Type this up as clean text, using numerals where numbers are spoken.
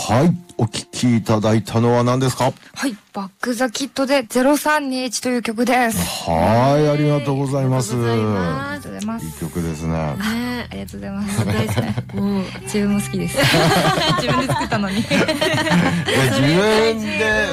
はい、お聴きいただいたのは何ですか？ はい、バックザキットで0321という曲です。 はい、ありがとうございます。 ありがとうございます。 いい曲ですね。 ありがとうございます。大好き。もう自分も好きです。自分で作ったのに。 自分で